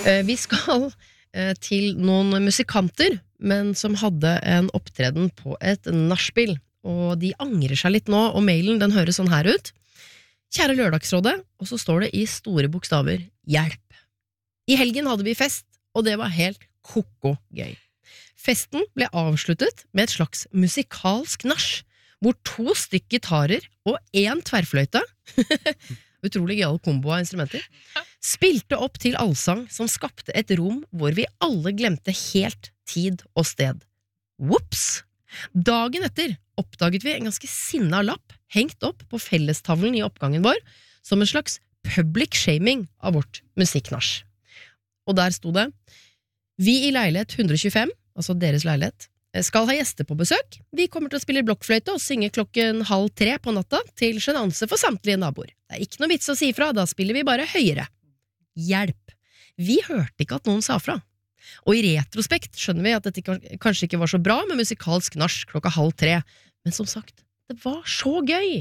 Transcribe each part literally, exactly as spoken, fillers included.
Eh, vi skal eh, til noen musikanter, men som hadde en opptreden på et nachspiel, og de angrer seg litt nå, og mailen den høres sånn her ut. Kjære Lørdagsrådet, og så står det i store bokstaver, hjelp. I helgen hadde vi fest, og det var helt koko gøy. Festen ble avsluttet med et slags musikalsk nach, hvor to stykk gitarer og en tverrfløyte, utrolig gøyal kombo av instrumenter, spilte opp til allsang som skapte et rom hvor vi alle glemte helt tid og sted. Whoops! Dagen etter oppdaget vi en ganske sinna lapp hengt opp på fellestavlen i oppgangen vår som en slags public shaming av vårt musikknach. Og der sto det, vi i leilighet hundre tjuefem, altså deres leilighet, skal ha gjester på besøk. Vi kommer til å spille blokkfløyte og synge klokken halv tre på natta til sjenanse for samtlige naboer. Det er ikke noe vits å si fra, da spiller vi bare høyere. Hjelp! Vi hørte ikke at noen sa fra. Og i retrospekt skjønner vi at dette kanskje ikke var så bra med musikalsk nach klokka halv tre, men som sagt, det var så gøy!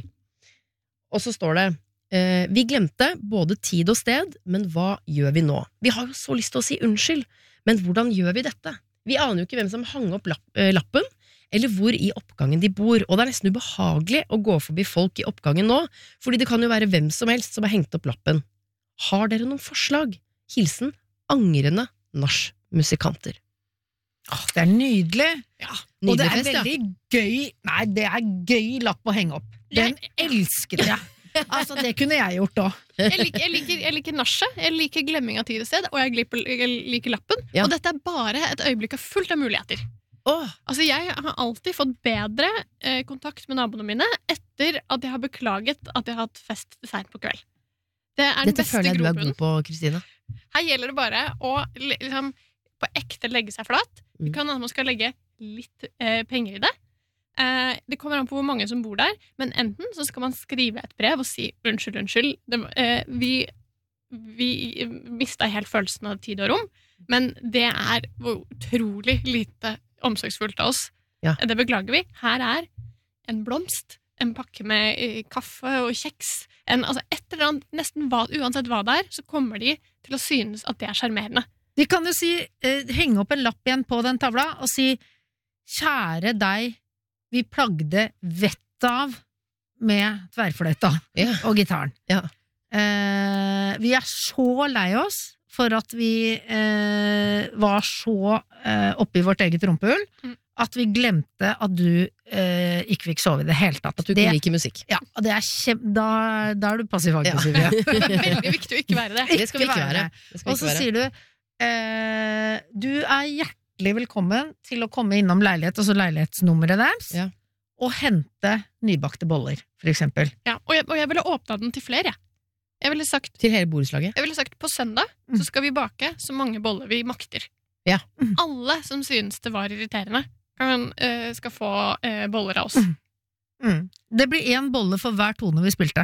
Og så står det, eh, vi glemte både tid og sted, men hva gjør vi nå? Vi har jo så lyst til å si unnskyld, men hvordan gjør vi dette? Vi aner jo ikke hvem som hang opp lapp, eh, lappen, eller hvor i oppgangen de bor, og det er nesten ubehagelig å gå forbi folk i oppgangen nå, fordi det kan jo være hvem som helst som har hengt opp lappen. Har dere noen forslag? Hilsen angrende nachmusikanter. Åh, det er nydelig. Ja, og det er fest, veldig ja. gøy. Nei, det er gøy lapp å henge opp. Den elsker jeg. Altså, det kunne jeg gjort også. Jeg liker, jeg liker, jeg liker nachet, jeg liker glemming av tid og sted, og jeg liker, jeg liker lappen. Ja. Og dette er bare et øyeblikk av fullt av muligheter. Åh. Altså, jeg har alltid fått bedre eh, kontakt med naboene mine etter at jeg har beklaget at jeg har hatt fest sent på kveld. Det er den Dette beste føler jeg du er grobunnen. god på, Kristina. Her gjelder det bare å liksom, på ekte legge seg flat. Mm. Det kan hende man skal legge litt eh, penger i det. Eh, det kommer an på hvor mange som bor der, men enten så skal man skrive et brev og si unnskyld, unnskyld. Det, eh, vi, vi mistet helt følelsen av tid og rom, men det er utrolig lite omsorgsfullt av oss. Ja. Det beklager vi. Her er en blomst, en pakke med eh, kaffe og kjeks, en, altså et eller annet, nesten hva, uansett hva det er, så kommer de til å synes at det er skjermerende. Vi kan jo si, eh, henge opp en lapp igjen på den tavla og si, kjære deg, vi plagde vett av med tverrfløyta Ja. og gitaren. Ja. Eh, vi er så lei oss for at vi eh, var så eh, oppe i vårt eget rumpehull, Mm. at vi glemte at du eh, ikke fikk sove i det hele tatt. At du det, ikke liker musikk. ja, og det er kjem, da, da er du passiv-aggressiv. Ja. Ja. Det er veldig viktig å ikke være det. Det skal vi ikke være. Det skal vi Og så ikke være. sier du, eh, du er hjertelig velkommen til å komme innom leilighet, altså leilighetsnummeret deres, Ja. og hente nybakte boller, for eksempel. Ja, og, jeg, og jeg ville åpna den til flere. Jeg ville sagt, Til hele borettslaget. jeg ville sagt på søndag Mm. så skal vi bake så mange boller vi makter. Ja. Mm. Alle som synes det var irriterende, kan, eh, skal få eh, boller av oss. Mm. Mm. Det blir én bolle for hver tone vi spilte.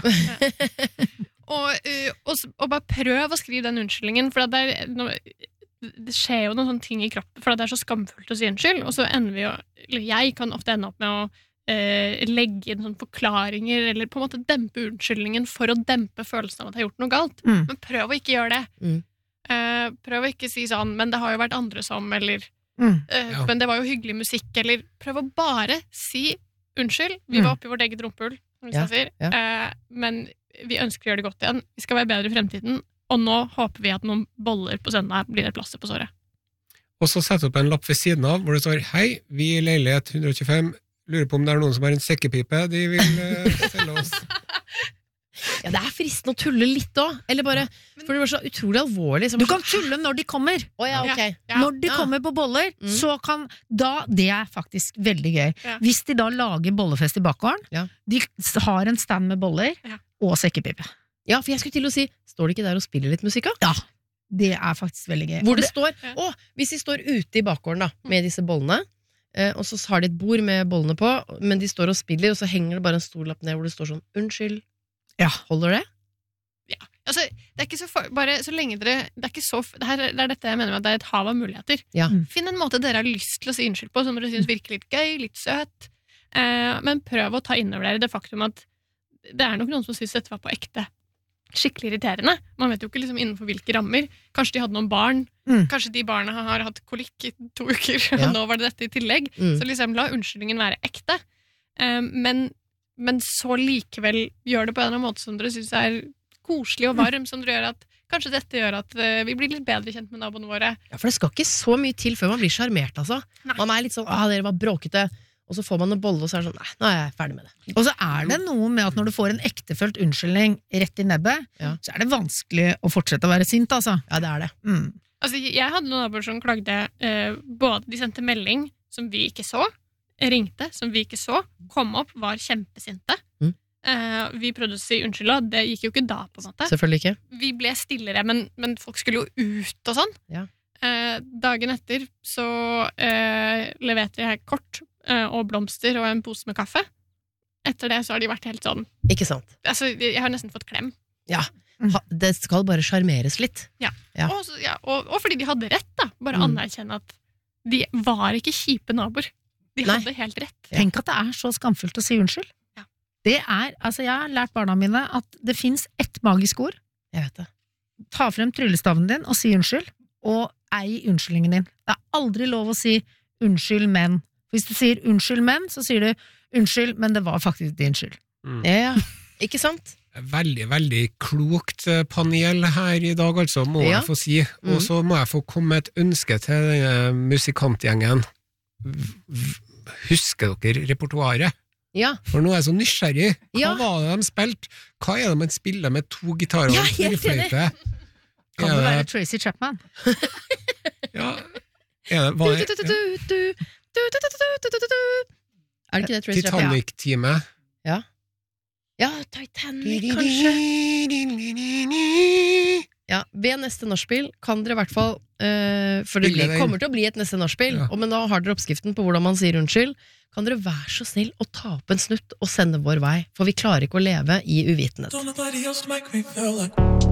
Og, eh, og, s- og bare prøv å skrive den unnskyldningen, for at det, er, no, det skjer jo noen sånne ting i kroppen, for at det er så skamfullt å si unnskyld, og så ender vi jo, eller jeg kan ofte ende opp med å eh, legge inn sånne forklaringer, eller på en måte dempe unnskyldningen for å dempe følelsen av at jeg har gjort noe galt. Mm. Men prøv å ikke gjøre det. Mm. Eh, prøv å ikke si sånn, men det har jo vært andre som, eller Mm. eh, Ja. men det var jo hyggelig musikk, eller prøv å bare si unnskyld. Vi Mm. var oppe i vårt eget rumpehull, som vi Ja, sier, ja. eh, men vi ønsker å gjøre det godt igjen. Vi skal være bedre i fremtiden, og nå håper vi at noen boller på søndag blir et plaster på såret. Og så sette opp en lapp ved siden av, hvor det står, hei, vi i leilighet hundre tjuefem, lurer på om det er noen som har en sekkepipe de vil uh, selge oss. Ja, det er fristende å tulle litt også. Eller bare, for det var så utrolig alvorlig. Så Du var kan så- tulle når de kommer. Å ja, ok. Ja. Når de Ja. kommer på boller, Mm. så kan da, det er faktisk veldig gøy. Ja. Hvis de da lager bollefest i bakgården, Ja. de har en stand med boller Ja. og sekkepipe. Ja, for jeg skulle til å si, står de ikke der og spiller litt musikk da? Ja, det er faktisk veldig gøy. Hvor Og det står, Ja. å, hvis de står ute i bakgården da, med disse bollene, eh, og så har de et bord med bollene på, men de står og spiller, og så henger det bare en stor lapp ned hvor det står sånn, unnskyld, Ja. holder det? Altså, det er ikke så for, bare så lenge dere det er, ikke så, det, her, det er dette jeg mener med at det er et hav av muligheter. Ja. Mm. Finn en måte dere har lyst til å si unnskyld på, som dere synes virker litt gøy, litt søt. Eh, men prøv å ta inn over dere det faktum at det er nok noen som synes dette var på ekte skikkelig irriterende. Man vet jo ikke liksom innenfor hvilke rammer. Kanskje de hadde noen barn. Mm. Kanskje de barna har hatt kolikk i to uker, Ja. og nå var det dette i tillegg. Mm. Så liksom la unnskyldningen være ekte. Um, men, men så likevel gjør det på en eller annen måte som dere synes er koselig og varm, som dere gjør at kanskje dette gjør at uh, vi blir litt bedre kjent med naboene våre. Ja, for det skal ikke så mye til før man blir sjarmert, altså. Nei. Man er litt sånn, ah, dere var bråkete, og så får man en bolle, og så er det sånn, nei, nå er jeg ferdig med det. Og så er det noe med at når du får en ektefølt unnskyldning rett i nebbet, Ja. så er det vanskelig å fortsette å være sint, altså. Ja, det er det. Mm. Altså, jeg hadde noen naboer som klagde uh, både de sendte melding som vi ikke så, ringte som vi ikke så, kom opp, var kjempesinte. Mm. Uh, vi prøvde å si unnskyld, og det gikk jo ikke da, på en måte. Selvfølgelig ikke. Vi ble stillere, men, men folk skulle jo ut og sånn. Ja. Eh, dagen etter så eh, leverte jeg kort eh, og blomster og en pose med kaffe. Etter det så har de vært helt sånn Ikke sant? altså, Jeg har nesten fått klem. Ja, ha, det skal bare sjarmeres litt. Ja. Og, så, ja, og, og fordi de hadde rett, da. Bare Mm. anerkjenne at de var ikke kjipe naboer. De Nei. hadde helt rett. Tenk at det er så skamfullt å si unnskyld. Ja. Det er, altså jeg har lært barna mine at det finnes ett magisk ord. Jeg vet det. Ta frem tryllestaven din og si unnskyld, og ei unnskyldningen din. Det er aldri lov å si unnskyld, men. Hvis du sier unnskyld, men, så sier du unnskyld, men det var faktisk din skyld. Mm. Ja, ikke sant? Veldig, veldig klokt eh, panel her i dag, altså, må Ja. jeg få si. Mm. Og så må jeg få komme med et ønske til denne musikantgjengen. V- v- Husker dere repertoaret? Ja, For nå er jeg så nysgjerrig. Hva Ja. var det de spilte? Hva er det man spiller med to gitarer Ja, og en helt enig. fløyte? Kan Er det det- være Tracy Chapman? Ja, er det, var det Du, du, du, du, du, du, du, du, du, du, du. Er det ikke det Tracy Chapman? Titanic-teamet? Ja, Titanic, kanskje. Ja, ved neste nachspiel kan dere i hvert fall eh, for det Spille blir, den. kommer til å bli et neste nachspiel, Ja. og men da har dere oppskriften på hvordan man sier unnskyld. Kan dere være så snill å ta opp en snutt og sende vår vei, for vi klarer ikke å leve i uvitenhet. Don't nobody else make me feel like